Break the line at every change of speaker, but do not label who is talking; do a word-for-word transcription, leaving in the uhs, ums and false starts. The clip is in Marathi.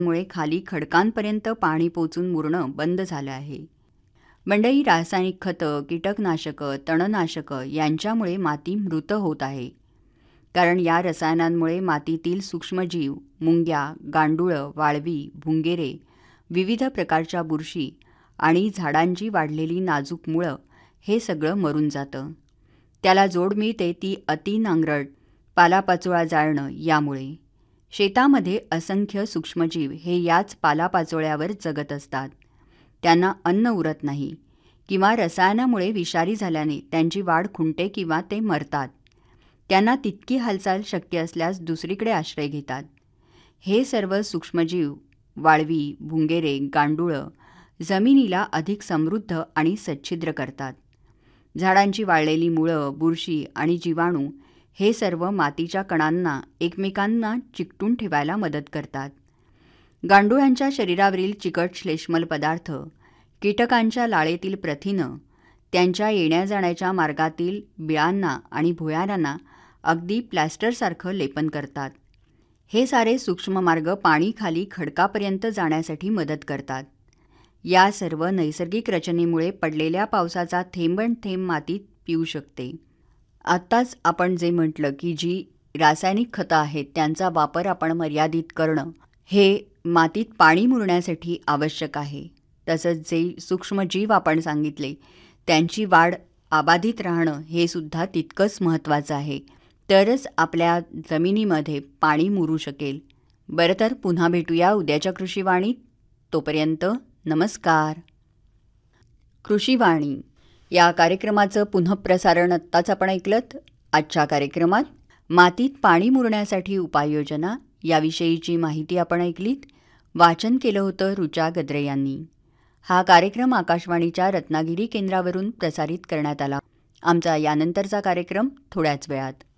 मुळे खाली खडकांपर्यंत पाणी पोचून मुरणं बंद झालं आहे. मंडळी, रासायनिक खतं, कीटकनाशकं, तणनाशकं यांच्यामुळे माती मृत होत आहे. कारण या रसायनांमुळे मातीतील सूक्ष्मजीव, मुंग्या, गांडुळं, वाळवी, भुंगेरे, विविध प्रकारच्या बुरशी आणि झाडांची वाढलेली नाजूक मुळं हे सगळं मरून जातं. त्याला जोड मिळते ती अति नांगरट, पालापाचोळा जाळणं यामुळे. शेतामध्ये असंख्य सूक्ष्मजीव हे याच पालापाचोळ्यावर जगत असतात. त्यांना अन्न उरत नाही किंवा रसायनामुळे विषारी झाल्याने त्यांची वाढ खुंटते किंवा ते मरतात. त्यांना तितकी हालचाल शक्य असल्यास दुसरीकडे आश्रय घेतात. हे सर्व सूक्ष्मजीव, वाळवी, भुंगेरे, गांडुळं जमिनीला अधिक समृद्ध आणि सच्छिद्र करतात. झाडांची वाळलेली मुळं, बुरशी आणि जीवाणू हे सर्व मातीच्या कणांना एकमेकांना चिकटून ठेवायला मदत करतात. गांडुळांच्या शरीरावरील चिकट श्लेष्मल पदार्थ, कीटकांच्या लाळेतील प्रथिनं त्यांच्या येण्या जाण्याच्या मार्गातील बिळांना आणि भुयारांना अगदी प्लॅस्टरसारखं लेपन करतात. हे सारे सूक्ष्म मार्ग पाणी खाली खडकापर्यंत जाण्यासाठी मदत करतात. या सर्व नैसर्गिक रचनेमुळे पडलेल्या पावसाचा थेंबण थेंब मातीत पिऊ शकते. आत्ताच आपण जे म्हटलं की जी रासायनिक खतं आहेत त्यांचा वापर आपण मर्यादित करणं हे मातीत पाणी मुरण्यासाठी आवश्यक आहे. तसंच जे सूक्ष्मजीव आपण सांगितले त्यांची वाढ अबाधित राहणं हे सुद्धा तितकंच महत्त्वाचं आहे. तरच आपल्या जमिनीमध्ये पाणी मुरू शकेल. बरं, तर पुन्हा भेटूया उद्याच्या कृषीवाणीत. तोपर्यंत नमस्कार. कृषीवाणी या कार्यक्रमाचं पुनःप्रसारण आत्ताच आपण ऐकलंत. आजच्या कार्यक्रमात मातीत पाणी मुरण्यासाठी उपाययोजना याविषयीची माहिती आपण ऐकलीत. वाचन केलं होतं ऋचा गद्रे यांनी. हा कार्यक्रम आकाशवाणीच्या रत्नागिरी केंद्रावरून प्रसारित करण्यात आला. आमचा यानंतरचा कार्यक्रम थोड्याच वेळात.